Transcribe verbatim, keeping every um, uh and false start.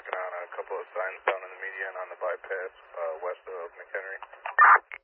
working on a couple of signs down in the median on the bypass uh, west of McHenry.